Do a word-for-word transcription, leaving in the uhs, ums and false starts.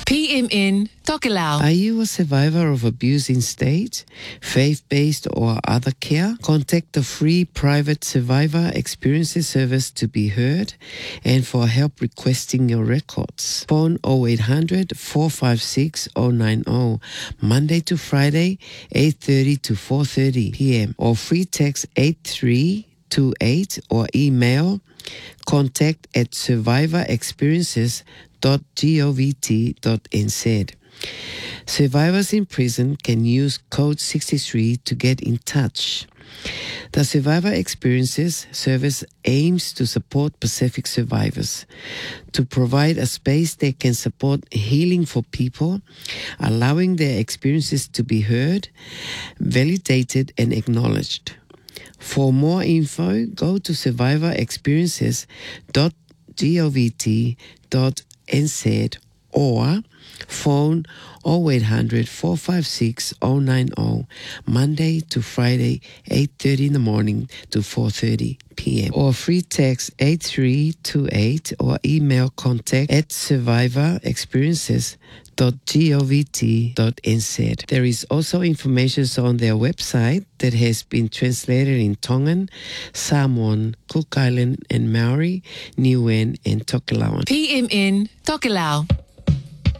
P M N Tokelau. Are you a survivor of abuse in state, faith-based or other care? Contact the free private survivor experiences service to be heard and for help requesting your records. Phone oh eight hundred, four five six, oh nine oh, Monday to Friday, eight thirty to four thirty p.m. or free text eight three two eight or email contact at survivor experiences dot govt dot n z. Survivors in prison can use code sixty-three to get in touch. The Survivor Experiences Service aims to support Pacific survivors, to provide a space they can support healing for people, allowing their experiences to be heard, validated and acknowledged. For more info, go to survivor experiences dot govt dot n z or phone oh eight hundred, four five six, oh nine oh, Monday to Friday, eight thirty in the morning to four thirty p.m. or free text eight three two eight or email contact at survivor experiences dot govt dot n z. There is also information on their website that has been translated in Tongan, Samoan, Cook Island and Maori, Niuean and Tokelauan. P M N Tokelau.